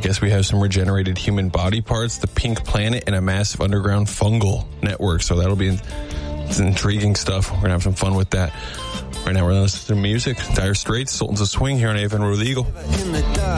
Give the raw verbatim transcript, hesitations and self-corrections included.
guess we have some regenerated human body parts, the pink planet, and a massive underground fungal network. So that'll be it's intriguing stuff. We're going to have some fun with that. Right now we're going to listen to music. Dire Straits, Sultans of Swing here on A F M Royal Eagle.